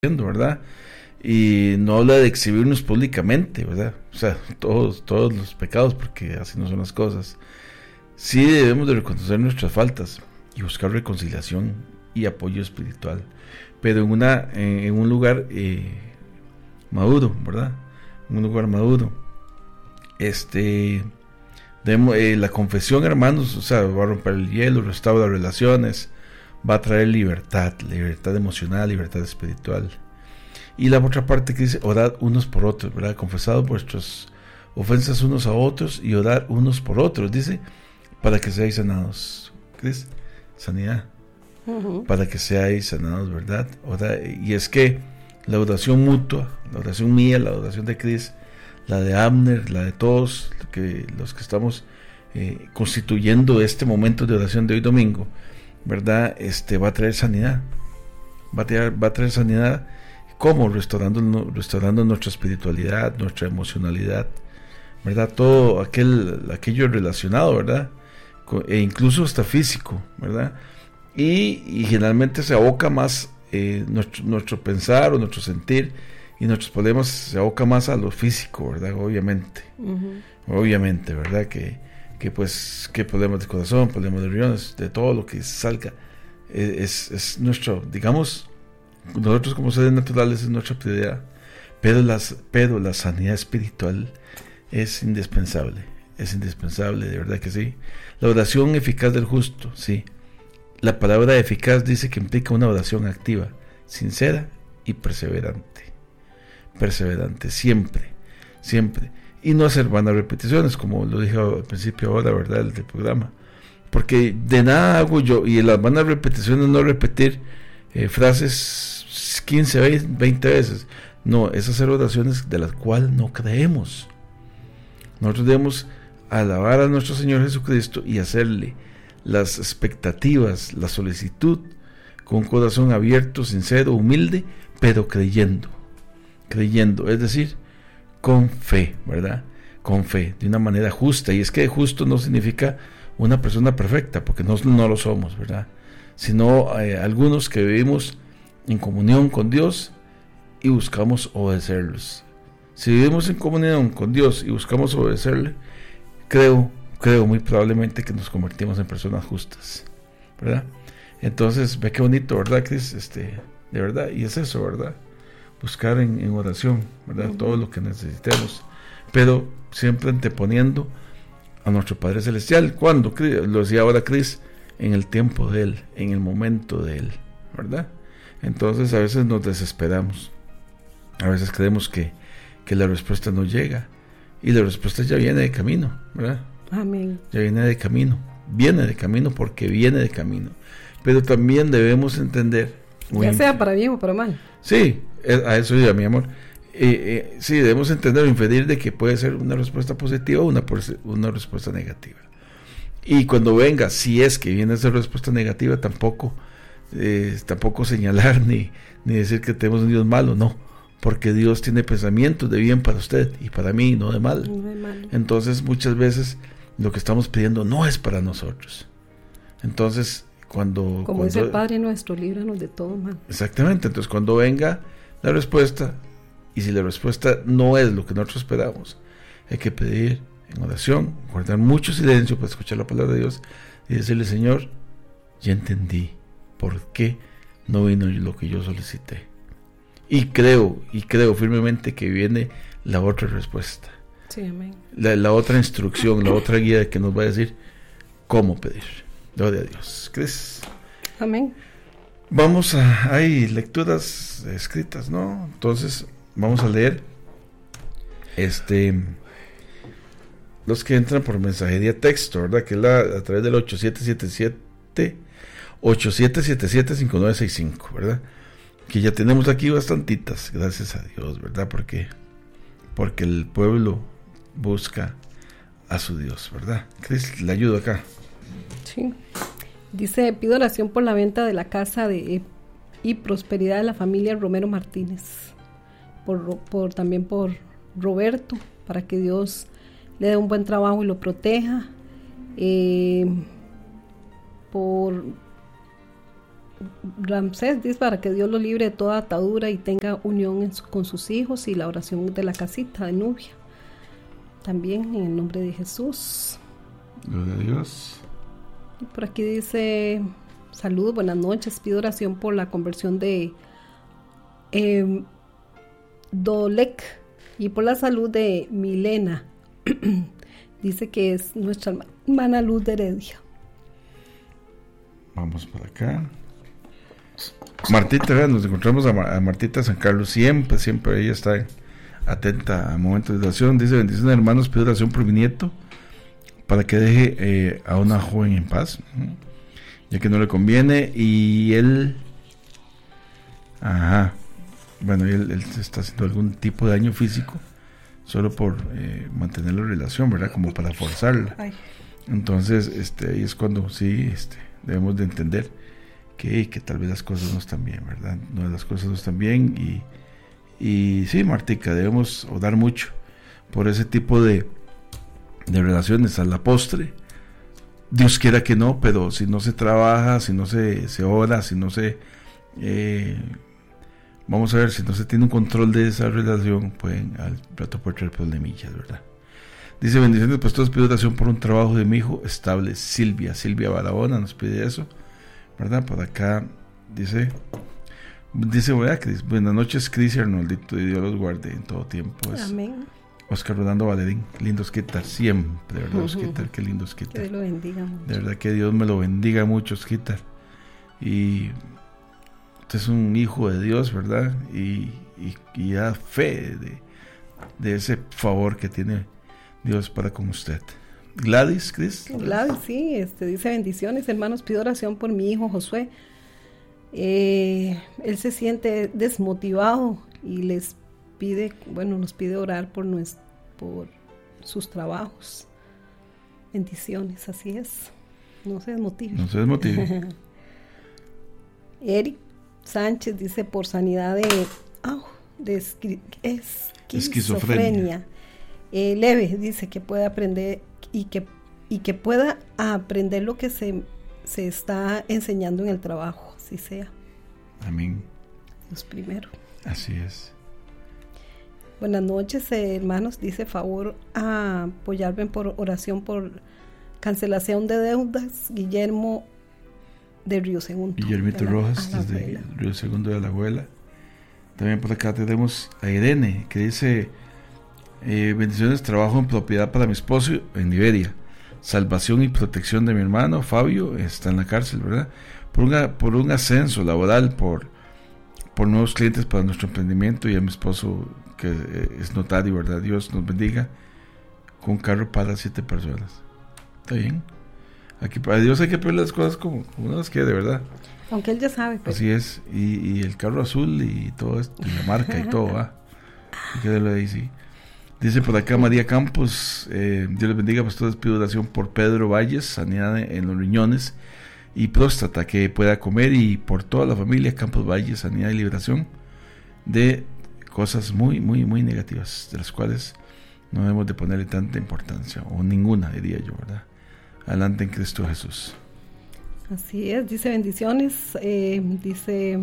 haciendo, ¿verdad? Y no habla de exhibirnos públicamente, ¿verdad? O sea, todos los pecados, porque así no son las cosas. Sí debemos de reconocer nuestras faltas y buscar reconciliación y apoyo espiritual, pero en un lugar maduro, ¿verdad? En un lugar maduro. La confesión, hermanos, o sea, va a romper el hielo, restaura las relaciones, va a traer libertad emocional, libertad espiritual. Y la otra parte que dice, orad unos por otros, ¿verdad? Confesad vuestras ofensas unos a otros y orad unos por otros, dice, para que seáis sanados. ¿Crees? Sanidad. Uh-huh. Para que seáis sanados, ¿verdad? Y es que la oración mutua, la oración mía, la oración de Cris, la de Abner, la de todos los que estamos constituyendo este momento de oración de hoy domingo, ¿verdad? Va a traer sanidad. Va a traer sanidad. ¿Cómo? Restaurando nuestra espiritualidad, nuestra emocionalidad, ¿verdad? Todo aquello relacionado, ¿verdad? E incluso hasta físico, ¿verdad? Y generalmente se aboca más nuestro pensar o nuestro sentir y nuestros problemas se aboca más a lo físico, ¿verdad? Obviamente. Uh-huh. Obviamente, ¿verdad? Que problemas de corazón, problemas de riñones, de todo lo que salga, es nuestro, digamos, nosotros como seres naturales es nuestra prioridad, pero la sanidad espiritual es indispensable, de verdad que sí. La oración eficaz del justo, sí. La palabra eficaz dice que implica una oración activa, sincera y perseverante, siempre, y no hacer vanas repeticiones, como lo dije al principio ahora, ¿verdad?, del programa, porque de nada hago yo, y en las vanas repeticiones no repetir frases 15, 20 veces, no, es hacer oraciones de las cuales no creemos. Nosotros debemos alabar a nuestro Señor Jesucristo y hacerle las expectativas, la solicitud, con un corazón abierto, sincero, humilde, pero creyendo, es decir, con fe, ¿verdad? Con fe, de una manera justa. Y es que justo no significa una persona perfecta, porque no lo somos, ¿verdad? Sino algunos que vivimos en comunión con Dios y buscamos obedecerlos. Si vivimos en comunión con Dios y buscamos obedecerle, creo muy probablemente que nos convertimos en personas justas, ¿verdad? Entonces, ve qué bonito, ¿verdad, Cris? De verdad, y es eso, ¿verdad? Buscar en oración, ¿verdad? Uh-huh. Todo lo que necesitemos, pero siempre anteponiendo a nuestro Padre Celestial. ¿Cuándo? Lo decía ahora Cris, en el tiempo de Él, en el momento de Él, ¿verdad? Entonces a veces nos desesperamos, a veces creemos que la respuesta no llega, y la respuesta ya viene de camino, ¿verdad? Amén. Ya viene de camino porque viene de camino, pero también debemos entender, ya sea para bien o para mal. Sí, a eso iba, mi amor. Sí, debemos entender o inferir de que puede ser una respuesta positiva o una respuesta negativa. Y cuando venga, si es que viene esa respuesta negativa, tampoco señalar ni decir que tenemos un Dios malo, no, porque Dios tiene pensamientos de bien para usted y para mí, no de mal. Entonces, muchas veces lo que estamos pidiendo no es para nosotros. Entonces, como dice el Padre nuestro, líbranos de todo mal. Exactamente. Entonces, cuando venga la respuesta, y si la respuesta no es lo que nosotros esperamos, hay que pedir en oración, guardar mucho silencio para escuchar la palabra de Dios y decirle: Señor, ya entendí por qué no vino lo que yo solicité, y creo firmemente que viene la otra respuesta. Sí, amén. La otra instrucción, la otra guía que nos va a decir cómo pedir. Gloria a Dios. ¿Crees? Amén. Hay lecturas escritas, ¿no? Entonces vamos a leer los que entran por mensajería texto, ¿verdad? Que es a través del 8777-5965, ¿verdad? Que ya tenemos aquí bastantitas, gracias a Dios, ¿verdad? Porque el pueblo busca a su Dios, ¿verdad? Cris, le ayudo acá. Sí. Dice: pido oración por la venta de la casa y prosperidad de la familia Romero Martínez, también por Roberto, para que Dios le dé un buen trabajo y lo proteja, por Ramsés dice para que Dios lo libre de toda atadura y tenga unión con sus hijos, y la oración de la casita de Nubia. También en el nombre de Jesús. Gloria a Dios. Y por aquí dice: saludos, buenas noches, pido oración por la conversión de Dolek y por la salud de Milena. Dice que es nuestra hermana Luz de Heredia. Vamos por acá. Martita, nos encontramos a Martita San Carlos. Siempre ella está atenta a momentos de oración. Dice: bendiciones hermanos, pido oración por mi nieto para que deje a una joven en paz, ya que no le conviene. Y él bueno, él está haciendo algún tipo de daño físico solo por mantener la relación, ¿verdad? Como para forzarla. Entonces ahí es cuando sí debemos de entender que tal vez las cosas no están bien, ¿verdad? No, las cosas no están bien. Y sí, Martica, debemos orar mucho por ese tipo de relaciones. A la postre, Dios quiera que no, pero si no se trabaja, si no se ora, si no se vamos a ver, si no se tiene un control de esa relación, pueden al rato por traer problemillas, ¿verdad? Dice: bendiciones, pues todos pido oración por un trabajo de mi hijo estable. Silvia Barahona nos pide eso, ¿verdad? Por acá dice ¿verdad? Buenas noches, Cris y Arnoldito, y Dios los guarde en todo tiempo. Amén. Oscar Rolando Valerín, lindo Osquitar, siempre, de verdad, Osquitar, qué lindo Osquitar. Que Dios lo bendiga mucho. De verdad que Dios me lo bendiga mucho, Osquitar. Y usted es un hijo de Dios, ¿verdad? Y da fe de ese favor que tiene Dios para con usted. Gladys, Cris. Gladys, sí, dice: bendiciones hermanos, pido oración por mi hijo Josué. Él se siente desmotivado y nos pide orar por sus trabajos. Bendiciones, así es. No se desmotive. Eric Sánchez dice: por sanidad de esquizofrenia leve, dice que puede aprender y que pueda aprender lo que se está enseñando en el trabajo, así sea. Amén. Dios primero. Así es. Buenas noches, hermanos. Dice: favor a apoyarme por oración por cancelación de deudas. Guillermo de Río Segundo. Guillermito Rojas, desde Río Segundo de la Abuela. También por acá tenemos a Irene, que dice: bendiciones, trabajo en propiedad para mi esposo en Liberia. Salvación y protección de mi hermano Fabio, está en la cárcel, ¿verdad? Por un ascenso laboral, por nuevos clientes para nuestro emprendimiento, y a mi esposo, que es notario, ¿verdad? Dios nos bendiga con carro para 7 personas. ¿Está bien? Aquí para Dios hay que pedir las cosas como uno las quiere, ¿verdad? Aunque él ya sabe. Pero... Así es. Y el carro azul y todo esto, y la marca y todo, ¿va? Quédelo ahí, sí. Dice por acá María Campos: Dios les bendiga, pues todos pido oración por Pedro Valles, sanidad en los riñones y próstata, que pueda comer, y por toda la familia Campos Valles, sanidad y liberación de cosas muy, muy, muy negativas, de las cuales no debemos de ponerle tanta importancia, o ninguna, diría yo, ¿verdad? Adelante en Cristo Jesús. Así es, dice: bendiciones, dice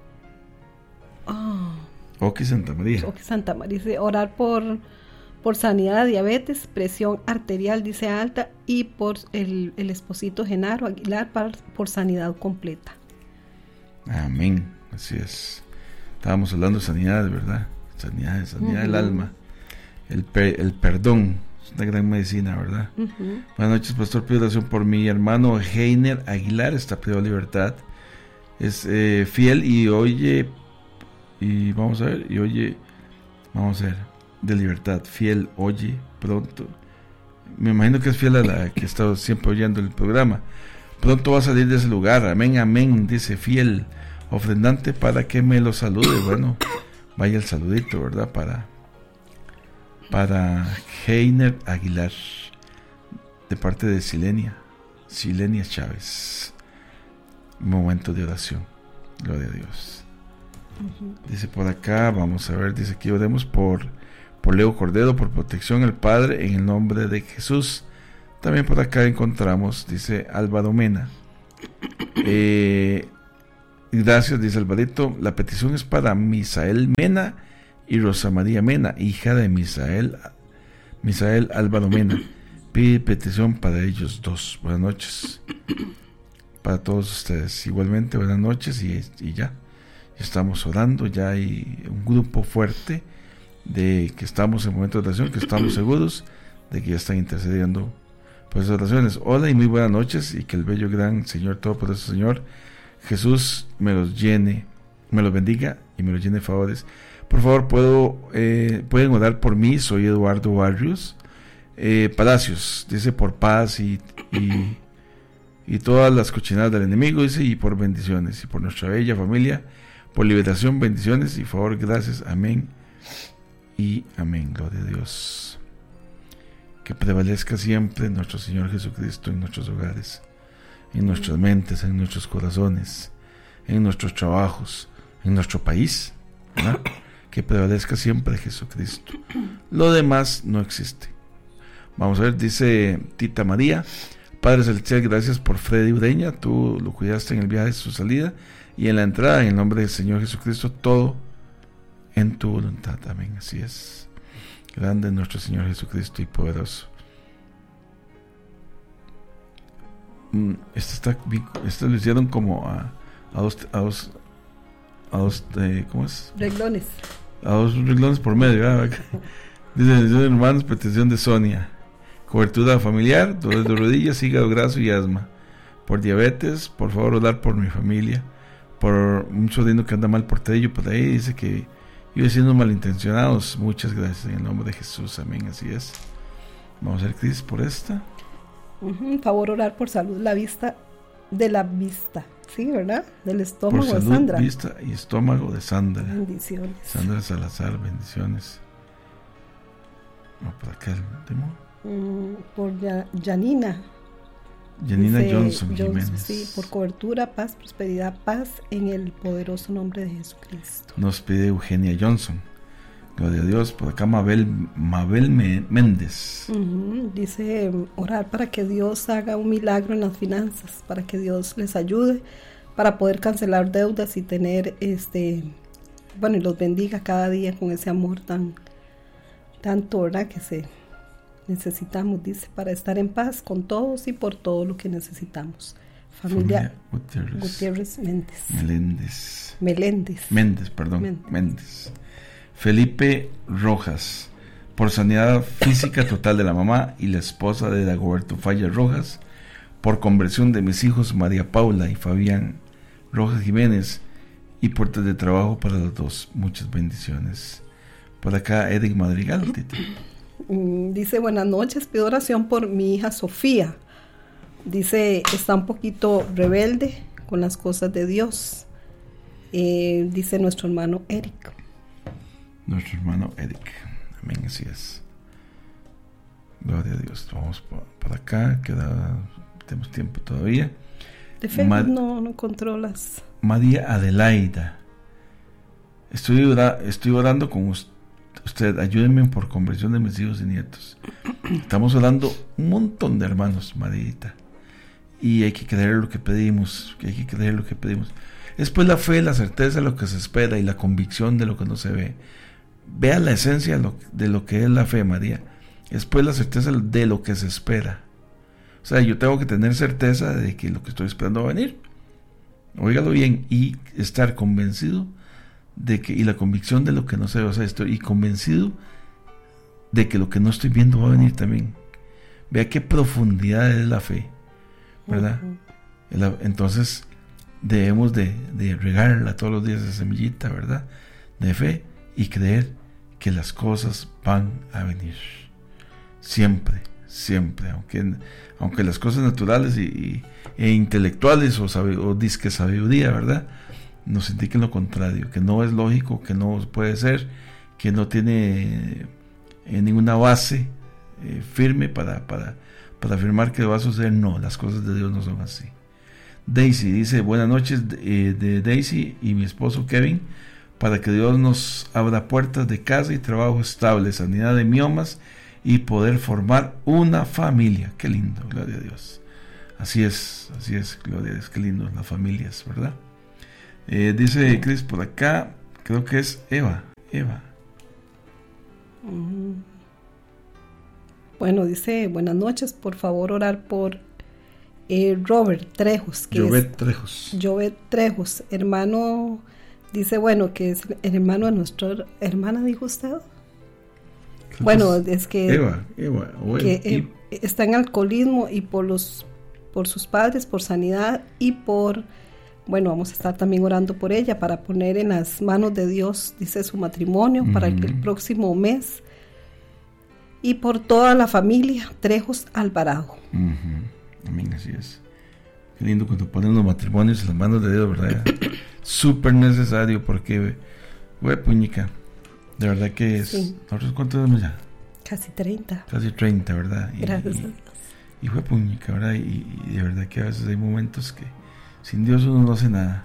Oki Santa María. Dice: orar por sanidad de diabetes, presión arterial, dice alta, y por el esposito Genaro Aguilar por sanidad completa. Amén, así es. Estábamos hablando de sanidad, ¿verdad? Sanidad del alma, el perdón, es una gran medicina, ¿verdad? Buenas noches, pastor, pido oración por mi hermano Heiner Aguilar, está pidiendo libertad, es fiel y oye, vamos a ver, de libertad, fiel, oye, pronto, me imagino que es fiel a la que he estado siempre oyendo el programa, pronto va a salir de ese lugar, amén, amén, dice fiel, ofrendante para que me lo salude. Bueno, vaya el saludito, ¿verdad? Para Heiner Aguilar, de parte de Silenia Chávez. Momento de oración, gloria a Dios. Dice por acá, vamos a ver, dice que oremos por Leo Cordero, por protección al Padre, en el nombre de Jesús. También por acá encontramos, dice Álvaro Mena, Gracias, dice Alvarito. La petición es para Misael Mena y Rosa María Mena, hija de Misael Álvaro Mena. Pide petición para ellos dos. Buenas noches para todos ustedes. Igualmente, buenas noches y ya estamos orando. Ya hay un grupo fuerte de que estamos en momento de oración, que estamos seguros de que ya están intercediendo por esas oraciones. Hola y muy buenas noches, y que el bello gran Señor Todopoderoso, Señor Jesús, me los llene, me los bendiga y me los llene de favores. Por favor, pueden orar por mí. Soy Eduardo Barrios Palacios, dice, por paz y todas las cochinadas del enemigo, dice, y por bendiciones, y por nuestra bella familia, por liberación, bendiciones y favor, gracias, amén y amén. Gloria a Dios. Que prevalezca siempre nuestro Señor Jesucristo en nuestros hogares, en nuestras mentes, en nuestros corazones, en nuestros trabajos, en nuestro país, ¿verdad? Que prevalezca siempre Jesucristo. Lo demás no existe. Vamos a ver, dice Tita María: Padre Celestial, gracias por Freddy Ureña. Tú lo cuidaste en el viaje de su salida y en la entrada, en el nombre del Señor Jesucristo, todo en tu voluntad. Amén. Así es. Grande nuestro Señor Jesucristo y poderoso. Esto lo hicieron como a dos ¿cómo es? Reglones. A dos reglones por medio, ¿verdad? Dice, hermanos, petición de Sonia: cobertura familiar, dolores de rodillas, hígado graso y asma. Por diabetes, por favor orar por mi familia. Por un sobrino que anda mal portadillo por ahí, dice que iba siendo malintencionados. Muchas gracias en el nombre de Jesús, amén, así es. Vamos a ver, Cris, por esta. Favor orar por salud, la vista, sí, ¿verdad? Del estómago por salud, de Sandra. Vista y estómago de Sandra. Bendiciones. Sandra Salazar, bendiciones. No, por acá el último. Por Janina Johnson Jiménez. Sí, por cobertura, paz, prosperidad, paz en el poderoso nombre de Jesucristo. Nos pide Eugenia Johnson. Gloria a Dios. Por acá Mabel Méndez. Dice orar para que Dios haga un milagro en las finanzas, para que Dios les ayude para poder cancelar deudas y tener y los bendiga cada día con ese amor tanto, ¿verdad? Que necesitamos, dice, para estar en paz con todos y por todo lo que necesitamos. Familia Gutiérrez Méndez. Felipe Rojas, por sanidad física total de la mamá y la esposa de Dagoberto Falla Rojas, por conversión de mis hijos María Paula y Fabián Rojas Jiménez, y puertas de trabajo para los dos. Muchas bendiciones. Por acá Eric Madrigal, Tita. Dice, buenas noches, pido oración por mi hija Sofía. Dice, está un poquito rebelde con las cosas de Dios. Dice nuestro hermano Eric. Amén, así es. Gloria a Dios. Vamos por acá, tenemos tiempo todavía. De Facebook no controlas. María Adelaida: estoy orando con usted, ayúdenme por conversión de mis hijos y nietos. Estamos orando un montón de hermanos, Marita, y hay que creer lo que pedimos, Después la fe, la certeza de lo que se espera y la convicción de lo que no se ve. Vea la esencia de lo que es la fe, María. Después la certeza de lo que se espera. O sea, yo tengo que tener certeza de que lo que estoy esperando va a venir. Óigalo bien, y estar convencido de que, y la convicción de lo que no se ve, o sea, estoy convencido de que lo que no estoy viendo va a venir también. Vea qué profundidad es la fe, ¿verdad? Entonces debemos de regarla todos los días, esa semillita, ¿verdad? De fe, y creer que las cosas van a venir. Siempre, aunque las cosas naturales e intelectuales o disque sabiduría, ¿verdad?, nos indiquen lo contrario, que no es lógico, que no puede ser, que no tiene ninguna base firme para afirmar que va a suceder. No, las cosas de Dios no son así. Daisy dice, buenas noches, de Daisy y mi esposo Kevin, para que Dios nos abra puertas de casa y trabajo estable, sanidad de miomas y poder formar una familia. Qué lindo, gloria a Dios. Así es, gloria a Dios, qué lindo las familias, ¿verdad? Dice Cris por acá, creo que es Eva. Bueno, dice, buenas noches, por favor orar por Robert Trejos. Jovet Trejos, hermano, dice, bueno, que es el hermano de nuestra hermana, dijo usted. Bueno, es que Eva, que está en alcoholismo y por sus padres, por sanidad y bueno, vamos a estar también orando por ella para poner en las manos de Dios, dice, su matrimonio para que el próximo mes, y por toda la familia Trejos Alvarado. Amén, así es. Qué lindo cuando ponen los matrimonios en las manos de Dios, ¿verdad? Súper necesario, porque, güey, puñica, de verdad que es. Sí. ¿Nosotros cuántos tenemos ya? Casi 30, ¿verdad? Gracias a Dios. Y fue puñica, ¿verdad? Y de verdad que a veces hay momentos que sin Dios uno no hace nada.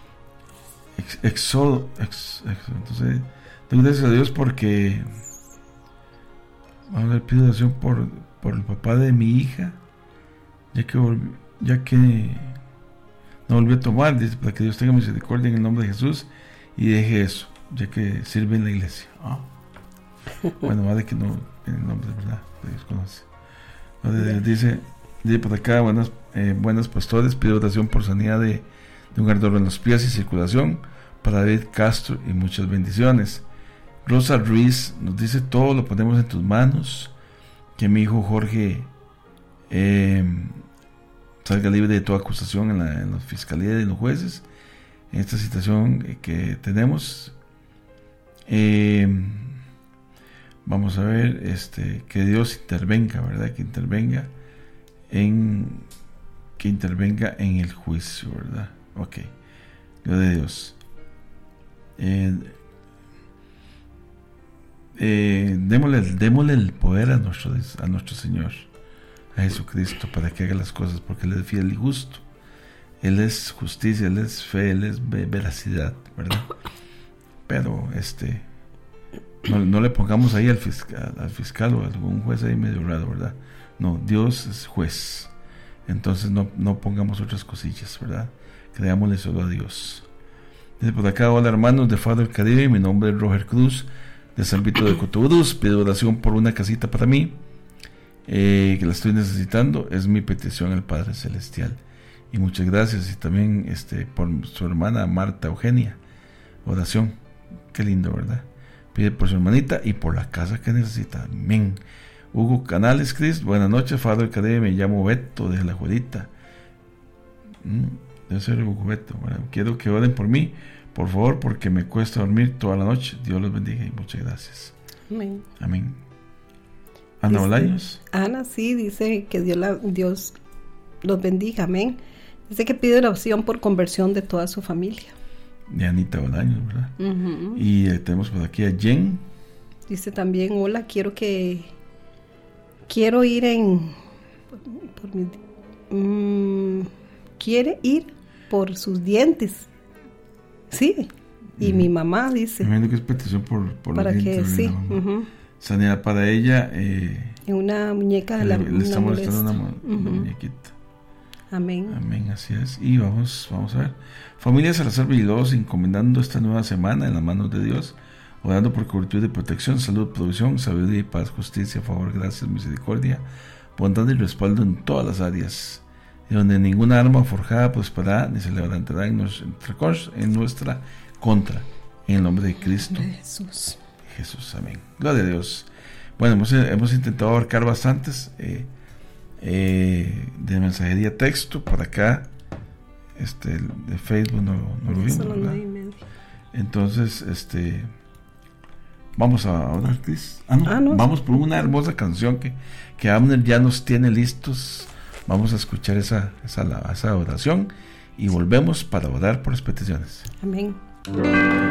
Entonces, doy gracias a Dios porque vamos a ver, pido oración por el papá de mi hija, ya que no volvió a tomar, dice, para que Dios tenga misericordia en el nombre de Jesús y deje eso, ya que sirve en la iglesia. Bueno, vale que no, en el nombre de verdad, de Dios conoce. Dice por acá, buenas pastores, pido oración por sanidad de un ardor en los pies y circulación para David Castro y muchas bendiciones. Rosa Ruiz nos dice, todo lo ponemos en tus manos, que mi hijo Jorge salga libre de toda acusación en la fiscalía y en los jueces en esta situación que tenemos. Vamos a ver, que Dios intervenga, ¿verdad? Que intervenga en el juicio, ¿verdad? Ok, gloria a Dios. Démosle el poder a nuestro Señor, a Jesucristo, para que haga las cosas, porque Él es fiel y justo. Él es justicia, Él es fe, Él es veracidad, ¿verdad? Pero no le pongamos ahí al fiscal o a algún juez ahí medio raro, ¿verdad? No, Dios es juez. Entonces no pongamos otras cosillas, ¿verdad? Creámosle solo a Dios. Desde por acá, hola hermanos de Fado del Caribe, mi nombre es Roger Cruz, de San Vito de Cotobruz. Pido oración por una casita para mí, que la estoy necesitando. Es mi petición al Padre Celestial. Y muchas gracias. Y también por su hermana Marta Eugenia. Oración. Qué lindo, ¿verdad? Pide por su hermanita y por la casa que necesita. Amén. Hugo Canales, Cris, buenas noches, Fado del Caribe, me llamo Beto de la Juelita. Debe ser Hugo Beto. Bueno, quiero que oren por mí, por favor, porque me cuesta dormir toda la noche. Dios los bendiga y muchas gracias. Amén. Ana Bolaños. Ana, sí, dice que Dios los bendiga, amén. Dice que pide oración por conversión de toda su familia. De Anita Bolaños, ¿verdad? Y tenemos por aquí a Jen. Dice también, hola, quiero ir quiere ir por sus dientes. Sí. Y mi mamá dice. Me imagino que es petición por para los dientes. Que sí. Sanidad para ella. En una muñeca le está molestando una muñequita. Amén. Amén, así es. Y vamos a ver. Familia Salazar Villalobos, encomendando esta nueva semana en las manos de Dios, orando por cobertura y protección, salud, provisión, sabiduría y paz, justicia, favor, gracias, misericordia, bondad y respaldo en todas las áreas, y donde ninguna arma forjada prosperará ni se levantará en nuestra contra, en el nombre de Cristo Jesús, amén. Gloria a Dios. Bueno, hemos intentado abarcar bastantes de mensajería texto. Por acá de Facebook no lo vimos, ¿verdad? Entonces vamos a orar, Cris. No. Vamos por una hermosa canción que Abner ya nos tiene listos. Vamos a escuchar esa oración y volvemos para orar por las peticiones. Amén.